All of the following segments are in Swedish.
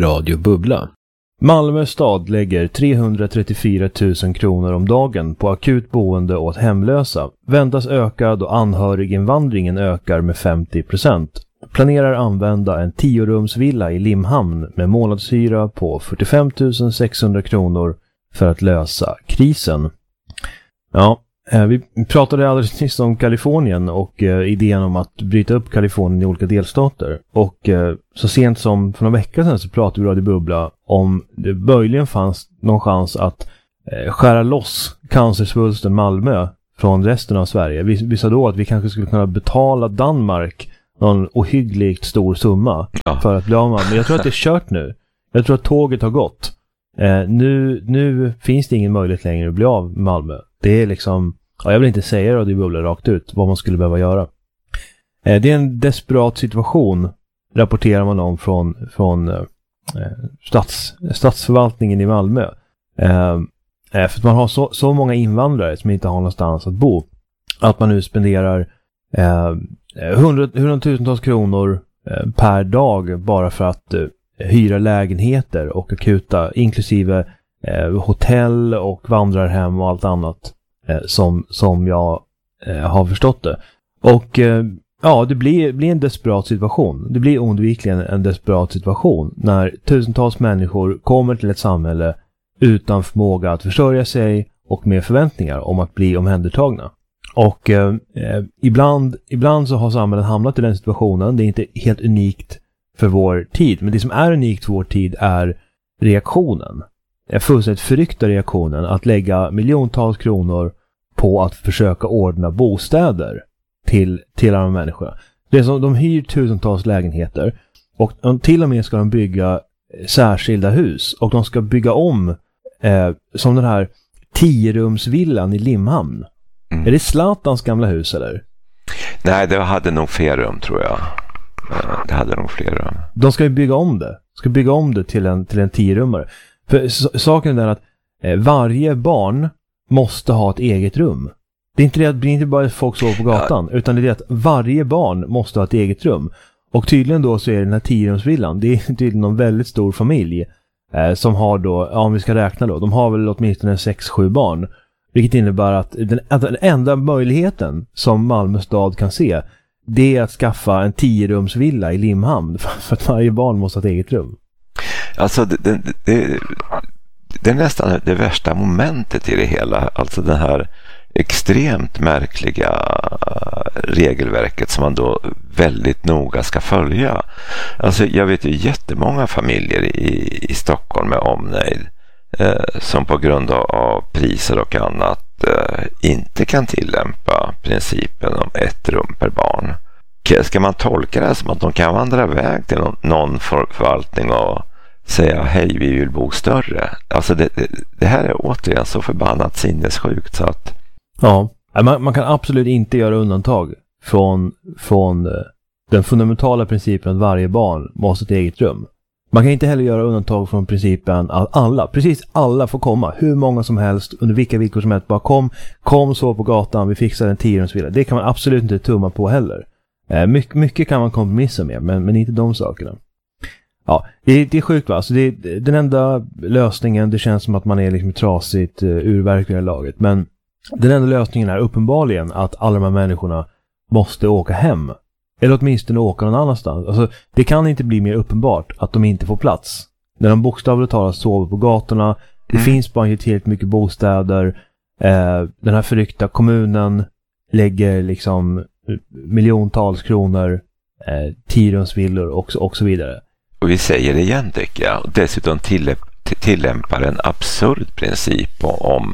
Radio Bubbla. Malmö stad lägger 334 000 kronor om dagen på akut boende åt hemlösa. Väntas öka då anhöriginvandringen ökar med 50%. Planerar använda en 10-rumsvilla i Limhamn med månadshyra på 45 600 kronor för att lösa krisen. Ja, vi pratade alldeles nyss om Kalifornien och idén om att bryta upp Kalifornien i olika delstater. Och så sent som för några veckor sedan så pratade vi Radio Bubbla om det möjligen fanns någon chans att skära loss cancersvulsten Malmö från resten av Sverige. Vi sa då att vi kanske skulle kunna betala Danmark någon ohyggligt stor summa för att bli av med. Men jag tror att det är kört nu. Jag tror att tåget har gått. Nu finns det ingen möjlighet längre att bli av med Malmö. Det är liksom, jag vill inte säga Radio Bubbla rakt ut vad man skulle behöva göra. Det är en desperat situation, rapporterar man om från statsförvaltningen i Malmö. För att man har så många invandrare som inte har någonstans att bo. Att man nu spenderar hundratusentals kronor per dag bara för att hyra lägenheter och akuta, inklusive hotell och vandrarhem och allt annat som jag har förstått det. Och det blir en desperat situation. Det blir oundvikligen en desperat situation när tusentals människor kommer till ett samhälle utan förmåga att försörja sig och med förväntningar om att bli omhändertagna. Och ibland så har samhället hamnat i den situationen. Det är inte helt unikt för vår tid. Men det som är unikt för vår tid är reaktionen. Fullständigt förryckta reaktionen att lägga miljontals kronor på att försöka ordna bostäder till alla människor. Det är som de hyr tusentals lägenheter och till och med ska de bygga särskilda hus och de ska bygga om som den här 10-rumsvillan i Limhamn. Är det Zlatans gamla hus eller? Nej, det hade nog fler rum tror jag. Det hade nog fler rum. De ska ju bygga om det. Ska bygga om det till en 10-rummare. För saken är att varje barn måste ha ett eget rum. Det är inte det att det inte bara folk sover på gatan, utan det är det att varje barn måste ha ett eget rum. Och tydligen då så är den här 10-rumsvillan, det är tydligen någon väldigt stor familj som har då, om vi ska räkna då, de har väl åtminstone 6-7 barn. Vilket innebär att den enda möjligheten som Malmö stad kan se, det är att skaffa en 10-rumsvilla i Limhamn för att varje barn måste ha ett eget rum. Alltså det är nästan det värsta momentet i det hela. Alltså det här extremt märkliga regelverket som man då väldigt noga ska följa. Alltså jag vet ju jättemånga familjer i Stockholm med omnejd som på grund av priser och annat inte kan tillämpa principen om ett rum per barn. Ska man tolka det som att de kan vandra iväg till någon förvaltning och säga hej, vi vill bo större? Alltså det här är återigen så förbannat sinnessjukt så att... Ja, man kan absolut inte göra undantag från den fundamentala principen att varje barn måste ha ett eget rum. Man kan inte heller göra undantag från principen att precis alla får komma. Hur många som helst, under vilka villkor som helst. Bara kom så på gatan, vi fixar en 10-rumsvilla. Det kan man absolut inte tumma på heller. Mycket kan man kompromissa med, men inte de sakerna. Ja, det är sjukt va? Alltså den enda lösningen, det känns som att man är liksom trasigt urverkliga laget. Men den enda lösningen är uppenbarligen att alla de här människorna måste åka hem. Eller åtminstone åka någon annanstans. Alltså, det kan inte bli mer uppenbart att de inte får plats. När de bokstavligt talat sover på gatorna. Det finns bara inte tillräckligt mycket bostäder. Den här förryckta kommunen lägger liksom miljontals kronor, 10-rumsvillor och så vidare. Och vi säger det igen tycker jag. Och dessutom tillämpar en absurd princip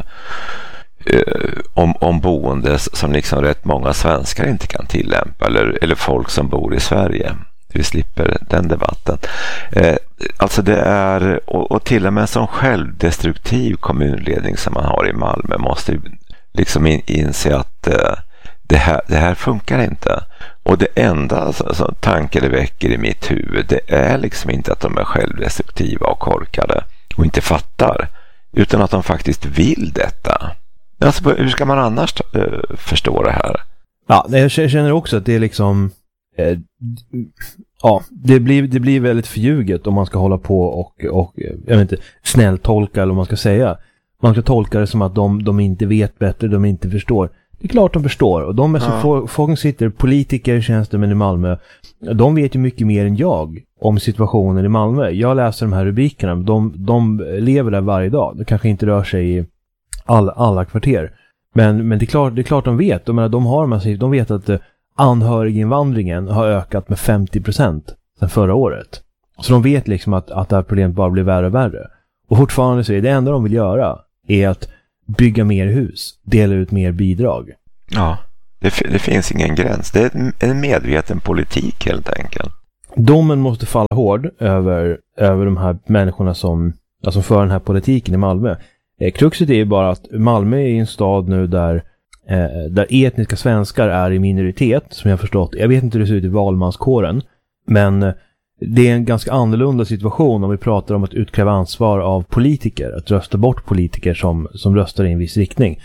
om boende som liksom rätt många svenskar inte kan tillämpa eller folk som bor i Sverige. Vi slipper den debatten. Alltså det är och till och med en sån självdestruktiv kommunledning som man har i Malmö måste liksom inse att det här funkar inte. Och det enda tanke det väcker i mitt huvud, det är liksom inte att de är självdestruktiva och korkade och inte fattar, utan att de faktiskt vill detta. Alltså, hur ska man annars förstå det här? Ja, jag känner också att det är liksom Ja, det blir väldigt förljuget om man ska hålla på och jag vet inte, snälltolka eller vad man ska säga. Man ska tolka det som att de inte vet bättre, de inte förstår. Det är klart de förstår. Och de är så folk sitter, politiker, tjänstemän i Malmö, de vet ju mycket mer än jag om situationen i Malmö. Jag läser de här rubrikerna, de lever där varje dag. Det kanske inte rör sig i alla kvarter. Men det är klart de vet. De vet att anhöriginvandringen har ökat med 50% sedan förra året. Så de vet liksom att det här problemet bara blir värre och värre. Och fortfarande så är det enda de vill göra är att bygga mer hus, dela ut mer bidrag. Ja, det finns ingen gräns. Det är en medveten politik helt enkelt. Domen måste falla hård över de här människorna som för den här politiken i Malmö. Kruxet är ju bara att Malmö är en stad nu där etniska svenskar är i minoritet, som jag har förstått. Jag vet inte hur det ser ut i valmanskåren, men det är en ganska annorlunda situation om vi pratar om att utkräva ansvar av politiker, att rösta bort politiker som röstar i en viss riktning.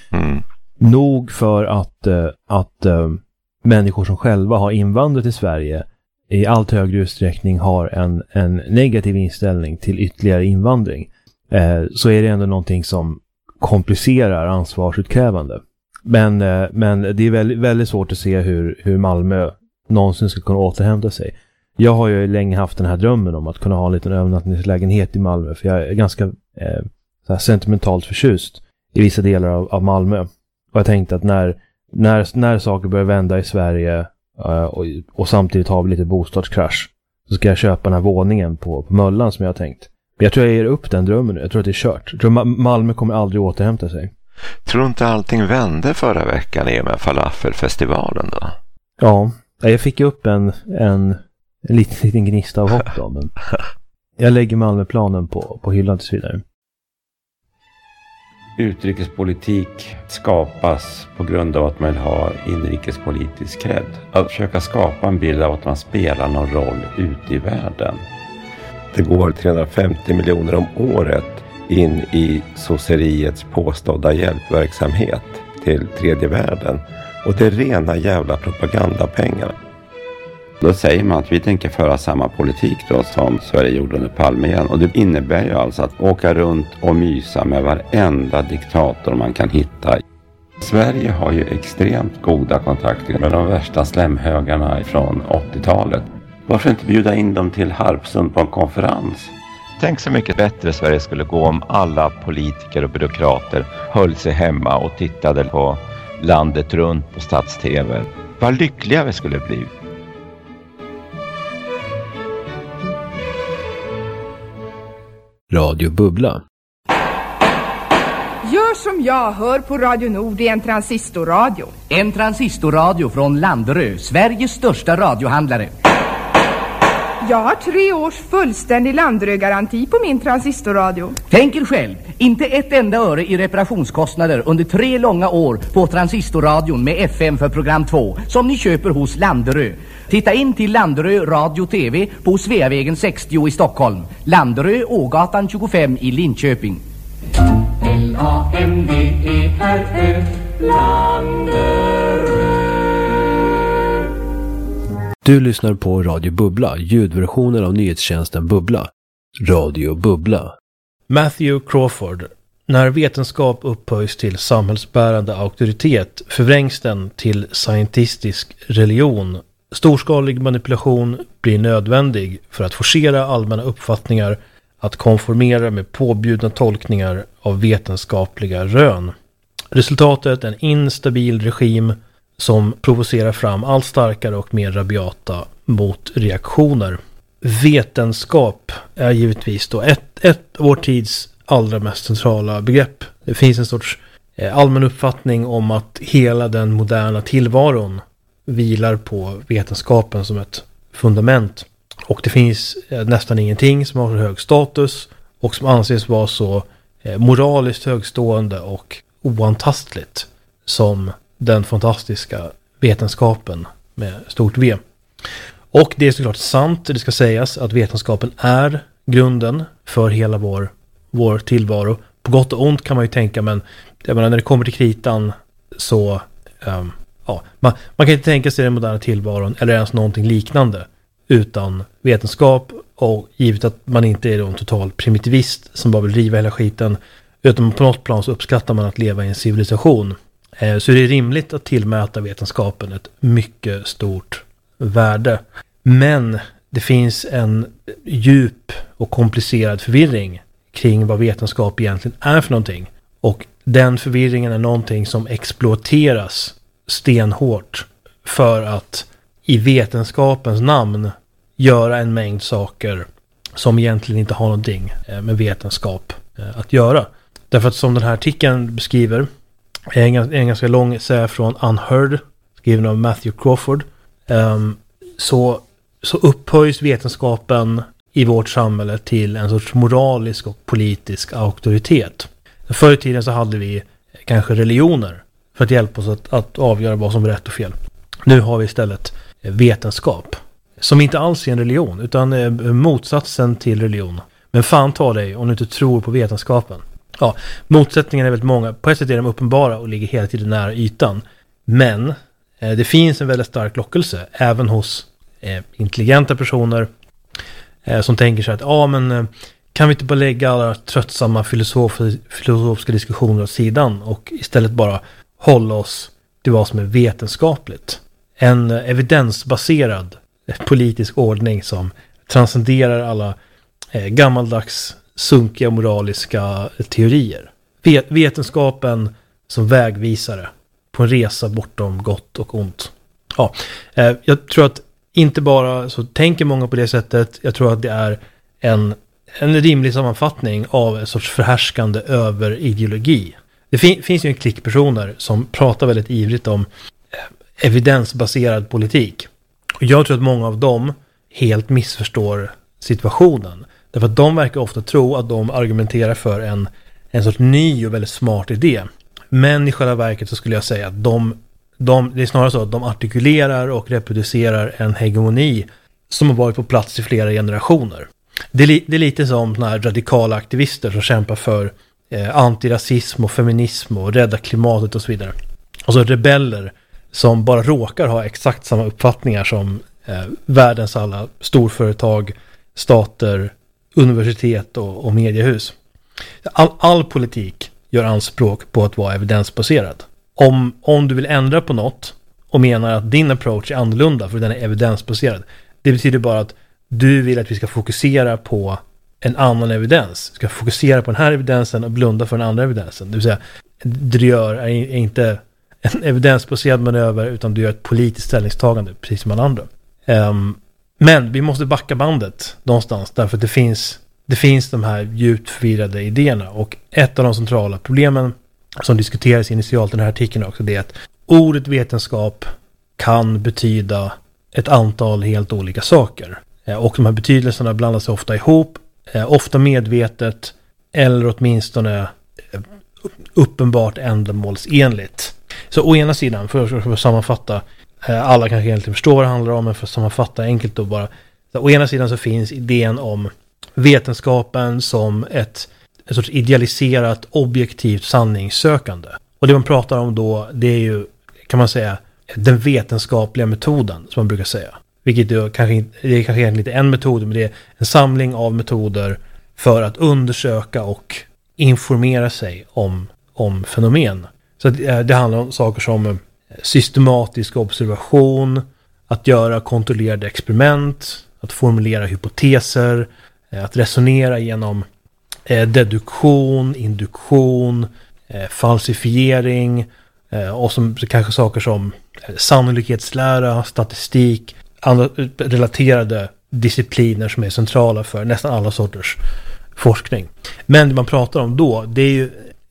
Nog för att människor som själva har invandrat till Sverige i allt högre utsträckning har en negativ inställning till ytterligare invandring, så är det ändå någonting som komplicerar ansvarsutkrävande. Men det är väldigt, väldigt svårt att se hur Malmö någonsin ska kunna återhämta sig. Jag har ju länge haft den här drömmen om att kunna ha en liten övernattningslägenhet i Malmö, för jag är ganska så här sentimentalt förtjust i vissa delar av Malmö. Och jag tänkte att när saker börjar vända i Sverige och samtidigt har vi lite bostadskrasch, så ska jag köpa den här våningen på Möllan som jag har tänkt. Men jag tror jag ger upp den drömmen nu. Jag tror att det är kört. Jag tror Malmö kommer aldrig återhämta sig. Tror du inte allting vände förra veckan i och med falafelfestivalen då? Ja, jag fick upp en liten gnista av hopp då, men jag lägger Malmöplanen på hyllan tills vidare. Utrikespolitik skapas på grund av att man vill ha inrikespolitisk cred. Att försöka skapa en bild av att man spelar någon roll ute i världen. Det går 350 miljoner om året in i sosseriets påstådda hjälpverksamhet till tredje världen. Och det är rena jävla propagandapengar. Då säger man att vi tänker föra samma politik då som Sverige gjorde under Palme igen. Och det innebär ju alltså att åka runt och mysa med varenda diktator man kan hitta. Sverige har ju extremt goda kontakter med de värsta slämhögarna från 80-talet. Varför inte bjuda in dem till Harpsund på en konferens? Tänk så mycket bättre Sverige skulle gå om alla politiker och byråkrater höll sig hemma och tittade på landet runt på stats-tv. Vad lyckliga vi skulle bli. Radio Bubbla. Gör som jag, hör på Radio Nord i en transistorradio. En transistorradio från Landerö, Sveriges största radiohandlare. Jag har 3 års fullständig Landerö-garanti på min transistorradio. Tänk er själv, inte ett enda öre i reparationskostnader under 3 långa år på transistorradion med FM för program 2 som ni köper hos Landerö. Titta in till Landerö Radio TV på Sveavägen 60 i Stockholm. Landerö, Ågatan 25 i Linköping. Landerö, Landerö. Du lyssnar på Radio Bubbla, ljudversionen av nyhetstjänsten Bubbla. Radio Bubbla. Matthew Crawford. När vetenskap upphöjs till samhällsbärande auktoritet förvrängs den till scientistisk religion. Storskalig manipulation blir nödvändig för att forcera allmänna uppfattningar att konformera med påbjudna tolkningar av vetenskapliga rön. Resultatet är en instabil regim som provocerar fram allt starkare och mer rabiata motreaktioner. Vetenskap är givetvis då ett vår tids allra mest centrala begrepp. Det finns en sorts allmän uppfattning om att hela den moderna tillvaron vilar på vetenskapen som ett fundament. Och det finns nästan ingenting som har så hög status och som anses vara så moraliskt högstående och oantastligt som den fantastiska vetenskapen med stort V. Och det är såklart sant, det ska sägas, att vetenskapen är grunden för hela vår tillvaro. På gott och ont kan man ju tänka, men jag menar, när det kommer till kritan så man kan inte tänka sig den moderna tillvaron eller ens någonting liknande utan vetenskap, och givet att man inte är en total primitivist som bara vill riva hela skiten, utan på något plan så uppskattar man att leva i en civilisation, så är det rimligt att tillmäta vetenskapen ett mycket stort värde. Men det finns en djup och komplicerad förvirring kring vad vetenskap egentligen är för någonting. Och den förvirringen är någonting som exploateras stenhårt för att i vetenskapens namn göra en mängd saker som egentligen inte har någonting med vetenskap att göra. Därför att som den här artikeln beskriver, en ganska lång essä från Unheard, skriven av Matthew Crawford, så upphöjs vetenskapen i vårt samhälle till en sorts moralisk och politisk auktoritet. Förr i tiden så hade vi kanske religioner för att hjälpa oss att avgöra vad som är rätt och fel. Nu har vi istället vetenskap, som inte alls är en religion, utan är motsatsen till religion. Men fan ta dig om du inte tror på vetenskapen. Ja, motsättningarna är väldigt många. På ett sätt är de uppenbara och ligger hela tiden nära ytan. Men det finns en väldigt stark lockelse även hos intelligenta personer som tänker sig att men kan vi inte bara lägga alla tröttsamma filosofiska diskussioner åt sidan och istället bara hålla oss till vad som är vetenskapligt. En evidensbaserad politisk ordning som transcenderar alla gammaldags sunkiga moraliska teorier. Vetenskapen som vägvisare på en resa bortom gott och ont. Ja, jag tror att inte bara så tänker många på det sättet. Jag tror att det är en rimlig sammanfattning av en sorts förhärskande överideologi. Det finns ju en klick personer som pratar väldigt ivrigt om evidensbaserad politik. Och jag tror att många av dem helt missförstår situationen. Därför att de verkar ofta tro att de argumenterar för en sorts ny och väldigt smart idé. Men i själva verket så skulle jag säga att det är snarare så att de artikulerar och reproducerar en hegemoni som har varit på plats i flera generationer. Det är lite som såna här radikala aktivister som kämpar för antirasism och feminism och rädda klimatet och så vidare. Alltså rebeller som bara råkar ha exakt samma uppfattningar som världens alla storföretag, stater, universitet och mediehus. All politik gör anspråk på att vara evidensbaserad. Om du vill ändra på något och menar att din approach är annorlunda för den är evidensbaserad, det betyder bara att du vill att vi ska fokusera på en annan evidens. Vi ska fokusera på den här evidensen och blunda för den andra evidensen. Det vill säga, det du gör är inte en evidensbaserad manöver, utan du gör ett politiskt ställningstagande, precis som alla andra. Men vi måste backa bandet någonstans, därför att det finns de här djupt förvirrade idéerna. Och ett av de centrala problemen som diskuteras initialt i den här artikeln också, det är att ordet vetenskap kan betyda ett antal helt olika saker. Och de här betydelserna blandas ofta ihop, ofta medvetet eller åtminstone uppenbart ändamålsenligt. Så å ena sidan, för att sammanfatta, alla kanske egentligen förstår vad det handlar om, men för att sammanfatta enkelt då bara. Så å ena sidan så finns idén om vetenskapen som ett sorts idealiserat, objektivt sanningssökande. Och det man pratar om då, det är ju, kan man säga, den vetenskapliga metoden, som man brukar säga. Vilket det är kanske egentligen inte en metod, men det är en samling av metoder för att undersöka och informera sig om fenomen. Så det handlar om saker som systematisk observation, att göra kontrollerade experiment, att formulera hypoteser, att resonera genom deduktion, induktion, falsifiering och som kanske saker som sannolikhetslära, statistik, andra relaterade discipliner som är centrala för nästan alla sorters forskning. Men det man pratar om då, det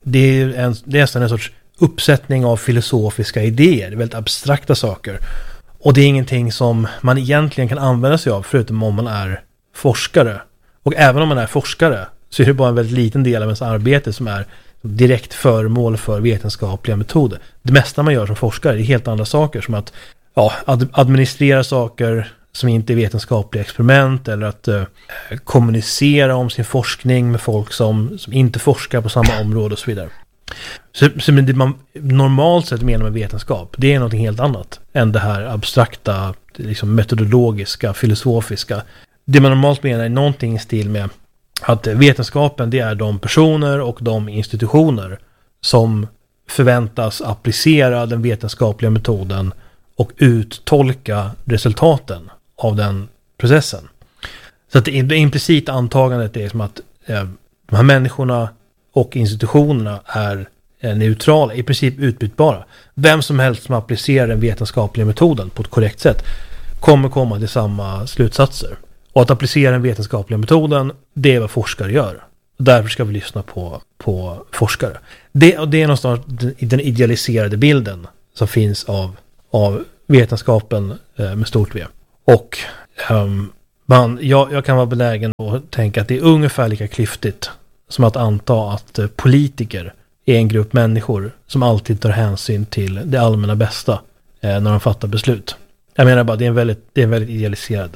är nästan en sorts uppsättning av filosofiska idéer. Det är väldigt abstrakta saker. Och det är ingenting som man egentligen kan använda sig av förutom om man är forskare. Och även om man är forskare så är det bara en väldigt liten del av ens arbete som är direkt föremål för vetenskapliga metoder. Det mesta man gör som forskare är helt andra saker, som att administrera saker som inte är vetenskapliga experiment, eller att kommunicera om sin forskning med folk som inte forskar på samma område och så vidare. Så det man normalt sett menar med vetenskap, det är något helt annat än det här abstrakta, liksom metodologiska, filosofiska. Det man normalt menar är någonting i stil med att vetenskapen, det är de personer och de institutioner som förväntas applicera den vetenskapliga metoden och uttolka resultaten av den processen. Så att det implicit antagandet är som att de här människorna och institutionerna är neutrala, i princip utbytbara. Vem som helst som applicerar den vetenskapliga metoden på ett korrekt sätt kommer komma till samma slutsatser. Och att applicera den vetenskapliga metoden, det är vad forskare gör. Därför ska vi lyssna på forskare. Det är någonstans den idealiserade bilden som finns av vetenskapen med stort V. Och jag kan vara benägen att tänka att det är ungefär lika klyftigt som att anta att politiker är en grupp människor som alltid tar hänsyn till det allmänna bästa när de fattar beslut. Jag menar bara, det är en väldigt idealiserad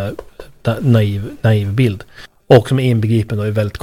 naiv bild. Och som är inbegripen då i väldigt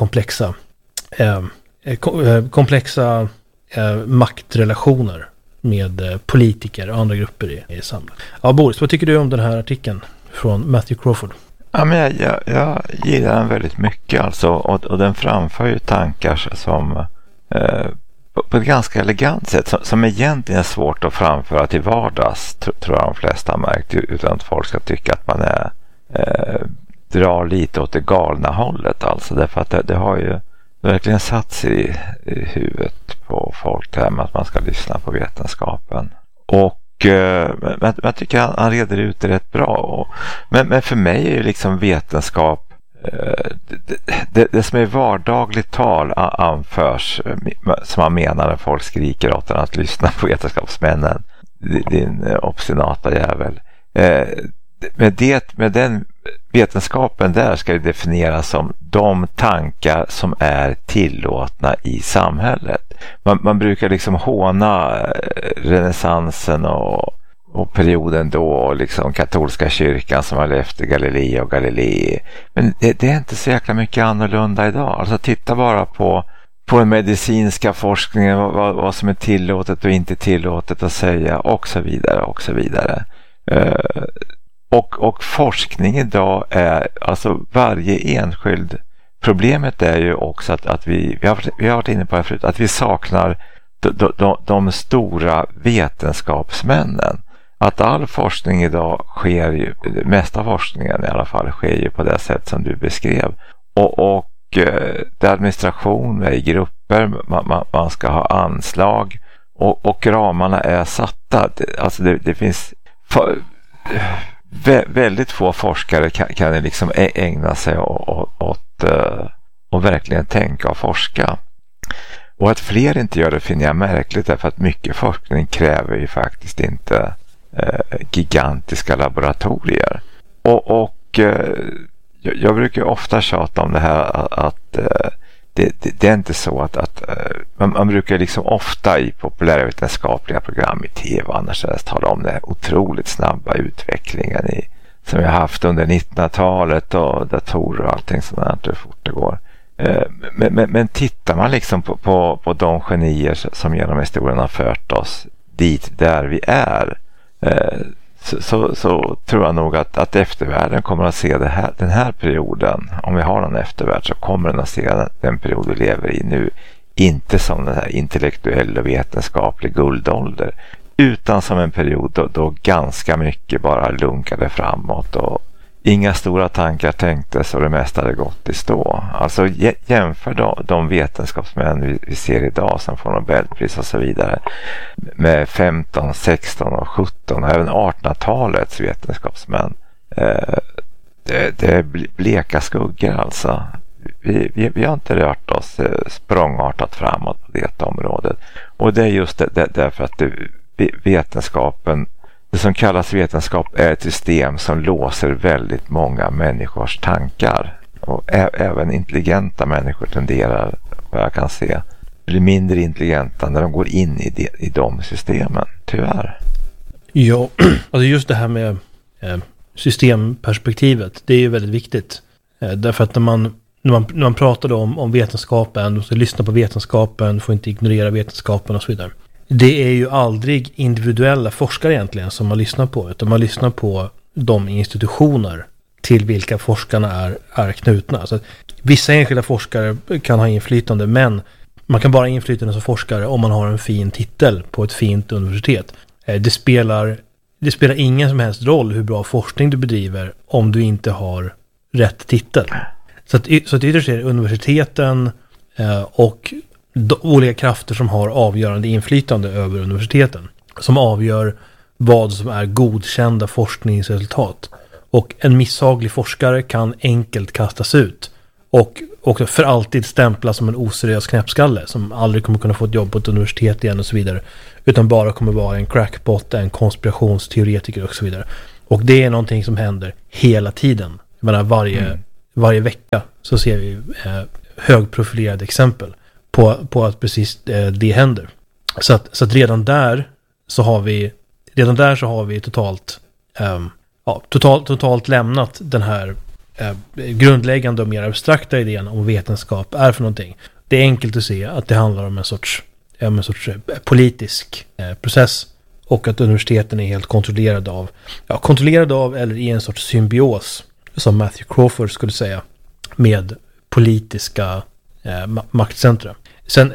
komplexa maktrelationer med politiker och andra grupper i samhället. Ja, Boris, vad tycker du om den här artikeln från Matthew Crawford? Ja, men jag gillar den väldigt mycket alltså, och den framför ju tankar som på ett ganska elegant sätt som egentligen är svårt att framföra till vardags, tror jag de flesta har märkt, utan att folk ska tycka att man drar lite åt det galna hållet alltså, därför att det har ju verkligen satt sig i huvudet på folk det här med att man ska lyssna på vetenskapen. Och men jag tycker han reder ut det rätt bra. Men för mig är ju liksom vetenskap det som är vardagligt tal anförs som man menar när folk skriker åt att lyssna på vetenskapsmännen, din obstinata jävel. Med den vetenskapen där ska ju definieras som de tankar som är tillåtna i samhället. Man brukar liksom håna renässansen och perioden då, och liksom katolska kyrkan som har efter Galilei. Men det är inte så jäkla mycket annorlunda idag. Alltså titta bara på den medicinska forskningen, vad som är tillåtet och inte tillåtet att säga, och så vidare och så vidare. Och forskning idag är alltså varje enskild. Problemet är ju också att vi har varit inne på det förut, att vi saknar de stora vetenskapsmännen. Att all forskning idag sker ju, det mesta forskningen i alla fall, sker ju på det sätt som du beskrev. Och det är administration i grupper, man ska ha anslag och ramarna är satta. Alltså det finns väldigt få forskare kan liksom ägna sig åt och verkligen tänka och forska. Och att fler inte gör det finner jag märkligt, därför att mycket forskning kräver ju faktiskt inte gigantiska laboratorier. Och jag brukar ofta tjata om det här att det är inte så att man brukar liksom ofta i populärvetenskapliga program i tv annars tala om den otroligt snabba utvecklingen som vi har haft under 1900-talet och datorer och allting sånt där, hur fort det går. Men tittar man liksom på de genier som genom historien har fört oss dit där vi är, så tror jag nog att eftervärlden kommer att se den här perioden, om vi har någon eftervärld, så kommer den att se den period vi lever i nu inte som den här intellektuell och vetenskaplig guldålder, utan som en period då ganska mycket bara lunkade framåt och inga stora tankar tänktes och det mesta hade gått i stå. Alltså jämför de vetenskapsmän vi ser idag som får Nobelpris och så vidare med 15, 16 och 17 och även 1800-talets vetenskapsmän. Det är bleka skuggor alltså. Vi har inte rört oss språngartat framåt på det området. Och det är just därför att vetenskapen, det som kallas vetenskap, är ett system som låser väldigt många människors tankar. Och även intelligenta människor tenderar, vad jag kan se, bli mindre intelligenta när de går in i de systemen, tyvärr. Ja, alltså just det här med systemperspektivet, det är ju väldigt viktigt. Därför att när när man pratade om vetenskapen, du ska lyssna på vetenskapen, får inte ignorera vetenskapen och så vidare. Det är ju aldrig individuella forskare egentligen som man lyssnar på, utan man lyssnar på de institutioner till vilka forskarna är knutna. Alltså, vissa enskilda forskare kan ha inflytande, men man kan bara ha inflytande som forskare om man har en fin titel på ett fint universitet. Det spelar ingen som helst roll hur bra forskning du bedriver om du inte har rätt titel. Så att ytterst är det universiteten och olika krafter som har avgörande inflytande över universiteten som avgör vad som är godkända forskningsresultat. Och en misshaglig forskare kan enkelt kastas ut och för alltid stämplas som en oseriös knäppskalle som aldrig kommer kunna få ett jobb på ett universitet igen och så vidare, utan bara kommer vara en crackpot, en konspirationsteoretiker och så vidare. Och det är någonting som händer hela tiden. Jag menar, varje vecka så ser vi högprofilerade exempel på att precis det händer. Så att redan där så har vi totalt lämnat den här grundläggande och mer abstrakta idén om vetenskap är för någonting. Det är enkelt att se att det handlar om en sorts politisk process, och att universiteten är helt kontrollerade av eller i en sorts symbios, som Matthew Crawford skulle säga, med politiska maktcentra. Sen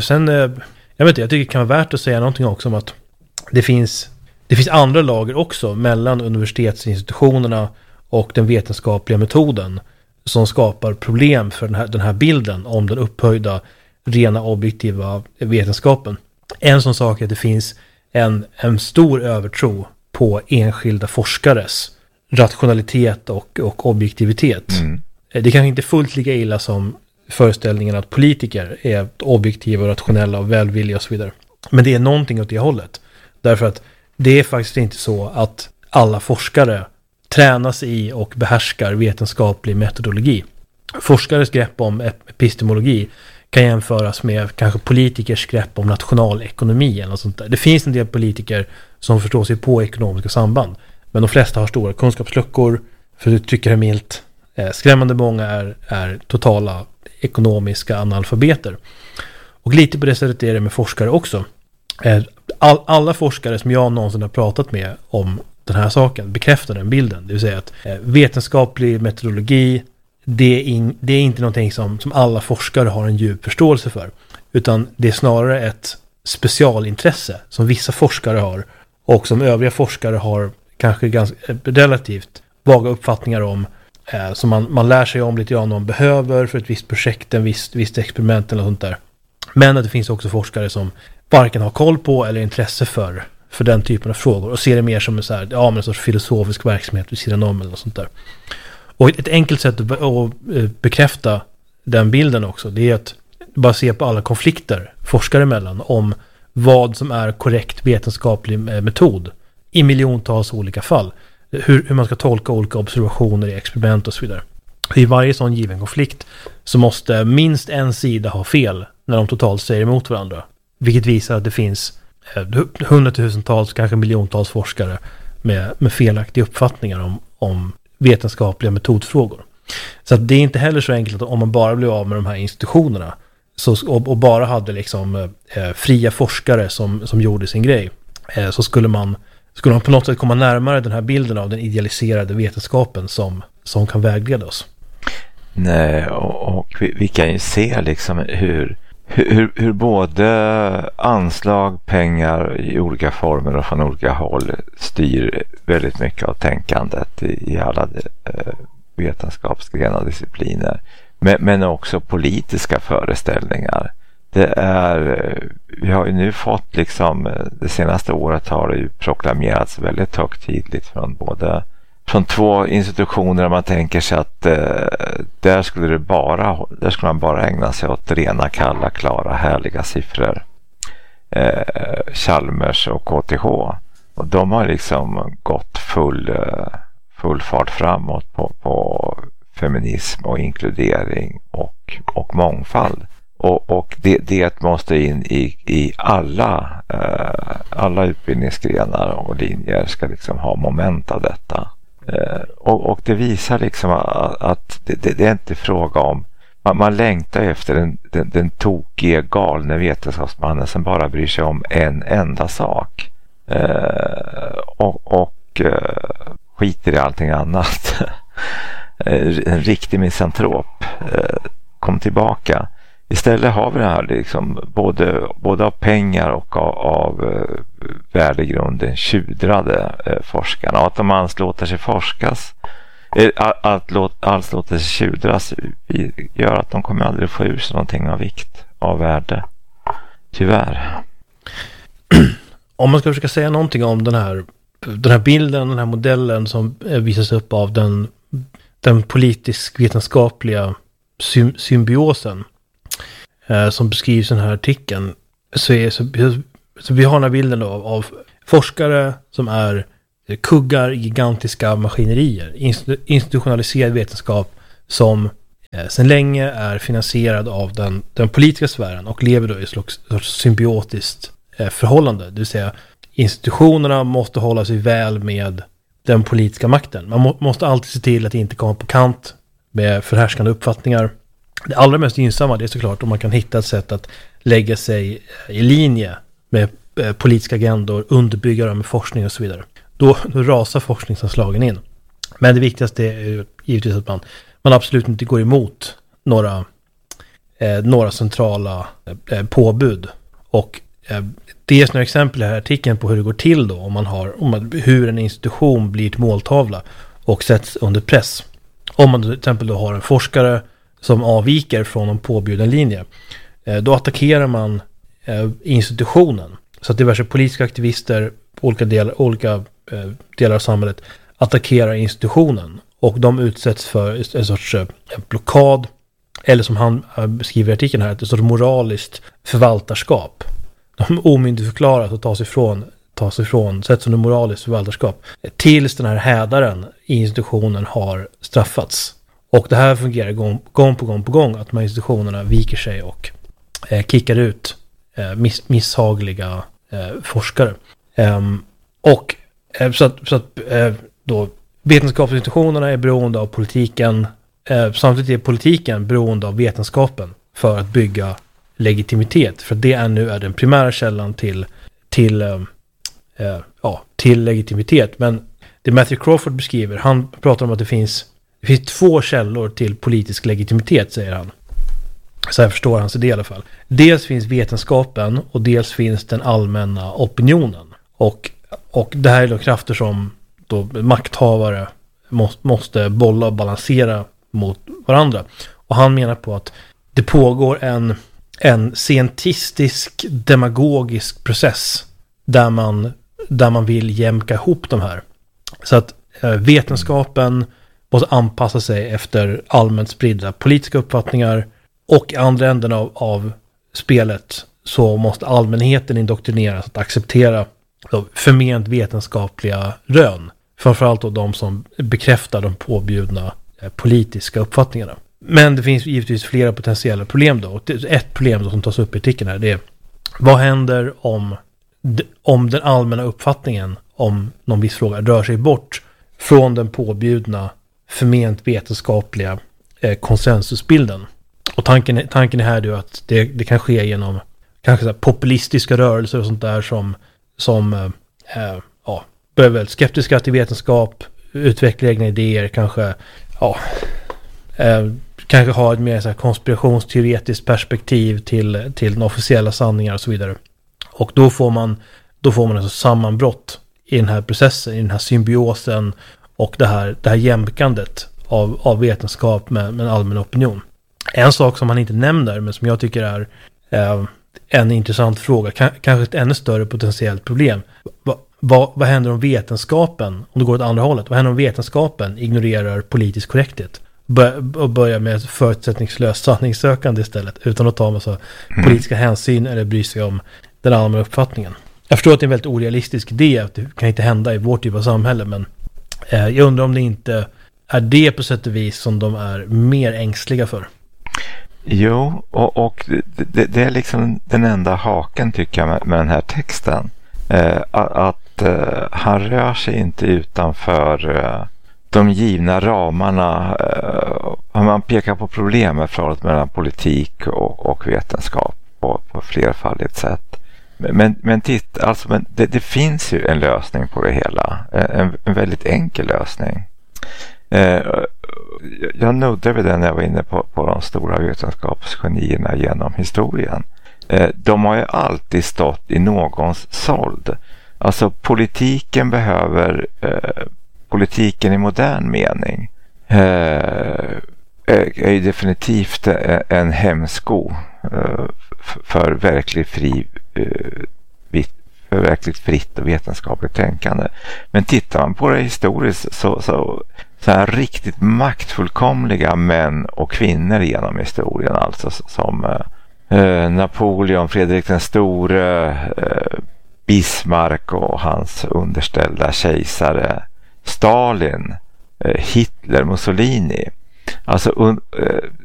jag tycker det kan vara värt att säga någonting också om att det finns andra lager också mellan universitetsinstitutionerna och den vetenskapliga metoden som skapar problem för den här bilden om den upphöjda, rena, objektiva vetenskapen. En sån sak är att det finns en stor övertro på enskilda forskares rationalitet och objektivitet. Det kan inte fullt lika illa som föreställningen att politiker är objektiva, rationella och välvilliga och så vidare. Men det är någonting åt det hållet. Därför att det är faktiskt inte så att alla forskare tränas i och behärskar vetenskaplig metodologi. Forskares grepp om epistemologi kan jämföras med kanske politikers grepp om nationalekonomi eller något sånt där. Det finns en del politiker som förstår sig på ekonomiska samband, men de flesta har stora kunskapsluckor, för att uttrycka det milt. Skrämmande många är totala ekonomiska analfabeter. Och lite på det sättet är det med forskare också. Alla forskare som jag någonsin har pratat med om den här saken bekräftar den bilden. Det vill säga att vetenskaplig metodologi, det är inte någonting som alla forskare har en djup förståelse för. Utan det är snarare ett specialintresse som vissa forskare har och som övriga forskare har kanske ganska relativt vaga uppfattningar om, som man lär sig om lite grann om behöver för ett visst projekt, en visst experiment eller sånt där. Men att det finns också forskare som varken har koll på eller intresse för den typen av frågor och ser det mer som en sorts filosofisk verksamhet vid sidan om eller något sånt där. Och ett enkelt sätt att bekräfta den bilden också, det är att bara se på alla konflikter forskare emellan om vad som är korrekt vetenskaplig metod i miljontals olika fall. Hur man ska tolka olika observationer i experiment och så vidare. I varje sån given konflikt så måste minst en sida ha fel när de totalt säger emot varandra. Vilket visar att det finns hundratusentals, kanske miljontals forskare med felaktiga uppfattningar om vetenskapliga metodfrågor. Så att det är inte heller så enkelt att om man bara blev av med de här institutionerna och bara hade liksom fria forskare som gjorde sin grej, så skulle man på något sätt komma närmare den här bilden av den idealiserade vetenskapen som kan vägleda oss. Nej, och vi kan ju se liksom hur både anslag, pengar i olika former och från olika håll styr väldigt mycket av tänkandet i alla vetenskapsgrenar och discipliner. Men också politiska föreställningar. Vi har ju nu fått liksom, det senaste året har det ju proklamerats väldigt högtidligt från två institutioner där man tänker sig att där skulle man bara ägna sig åt rena, kalla, klara, härliga siffror. Chalmers och KTH. Och de har liksom gått full fart framåt på feminism och inkludering och mångfald. Och det måste in i alla utbildningsgrenar och linjer ska liksom ha moment av detta. Och det visar liksom att det är inte fråga om, man längtar efter den tokiga, galna vetenskapsmannen som bara bryr sig om en enda sak och skiter i allting annat. En riktig misantrop kom tillbaka. Istället har vi det här liksom, både av pengar och av värdegrunden tjudrade forskarna. Och att de anslåter sig forskas, anslåter sig tjudras gör att de kommer aldrig få ur sig någonting av vikt, av värde. Tyvärr. Om man ska försöka säga någonting om den här bilden, den här modellen som visas upp av den politisk-vetenskapliga symbiosen som beskrivs i den här artikeln, så vi har den här bilden då av forskare som är kuggar i gigantiska maskinerier, institutionaliserad vetenskap som sedan länge är finansierad av den politiska sfären och lever då i ett sorts symbiotiskt förhållande. Det vill säga, institutionerna måste hålla sig väl med den politiska makten. Man måste alltid se till att inte komma på kant med förhärskande uppfattningar. Det allra mest gynnsamma, det är såklart om man kan hitta ett sätt att lägga sig i linje med politiska agendor, underbygga dem med forskning och så vidare. Då rasar forskningsanslagen in. Men det viktigaste är givetvis att man absolut inte går emot några centrala påbud. Och det är några exempel i den här artikeln på hur det går till då om hur en institution blir ett måltavla och sätts under press. Om man till exempel då har en forskare som avviker från en påbjuden linje, då attackerar man institutionen. Så att diverse politiska aktivister på olika delar av samhället attackerar institutionen och de utsätts för en sorts blockad, eller som han beskriver i artikeln här, ett sorts moraliskt förvaltarskap. De omyndigförklaras och tas ifrån sätts under moraliskt förvaltarskap tills den här hädaren i institutionen har straffats. Och det här fungerar gång på gång att de här institutionerna viker sig och kickar ut misshagliga forskare. Då vetenskapsinstitutionerna är beroende av politiken, samtidigt är politiken beroende av vetenskapen för att bygga legitimitet, för det är den primära källan till legitimitet. Men det Matthew Crawford beskriver, han pratar om att det finns 2 källor till politisk legitimitet, säger han. Så jag förstår hans idé i alla fall. Dels finns vetenskapen och dels finns den allmänna opinionen. Och det här är då krafter som då makthavare måste bolla och balansera mot varandra. Och han menar på att det pågår en scientistisk demagogisk process där man vill jämka ihop de här. Så att vetenskapen måste anpassa sig efter allmänt spridda politiska uppfattningar, och i andra änden av spelet så måste allmänheten indoktrineras att acceptera förment vetenskapliga rön. Framförallt då de som bekräftar de påbjudna politiska uppfattningarna. Men det finns givetvis flera potentiella problem då. Och ett problem då som tas upp i artikeln här, det är vad händer om den allmänna uppfattningen om någon viss fråga rör sig bort från den påbjudna förment vetenskapliga konsensusbilden. Och tanken är här då att det kan ske genom kanske så här populistiska rörelser och sånt där som börjar väl skeptiska till vetenskap, utveckla egna idéer, kanske ha ett mer så här konspirationsteoretiskt perspektiv till den officiella sanningar och så vidare. Och då får man alltså sammanbrott i den här processen, i den här symbiosen och det här jämkandet av vetenskap med en allmän opinion. En sak som han inte nämner, men som jag tycker är en intressant fråga, kanske ett ännu större potentiellt problem. Vad händer om vetenskapen, om det går åt andra hållet, vad händer om vetenskapen ignorerar politisk korrekthet och börjar med förutsättningslöst sanningssökande istället, utan att ta massa politiska hänsyn eller bry sig om den allmänna uppfattningen? Jag förstår att det är en väldigt orealistisk idé, att det kan inte hända i vårt typ av samhälle, men jag undrar om det inte är det på sätt och vis som de är mer ängsliga för. Jo, och det är liksom den enda haken tycker jag med den här texten. Att han rör sig inte utanför de givna ramarna, om man pekar på problemet förhållandet mellan politik och vetenskap på flerfaldigt sätt. Men titta, alltså, det finns ju en lösning på det hela. En väldigt enkel lösning. Jag nuddade vid den när jag var inne på de stora vetenskapsgenierna genom historien. De har ju alltid stått i någons såld. Alltså politiken behöver, politiken i modern mening är ju definitivt en hämsko för verkligt fritt och vetenskapligt tänkande. Men tittar man på det historiskt så här riktigt maktfullkomliga män och kvinnor genom historien, alltså som Napoleon, Fredrik den store, Bismarck och hans underställda kejsare, Stalin, Hitler, Mussolini. Alltså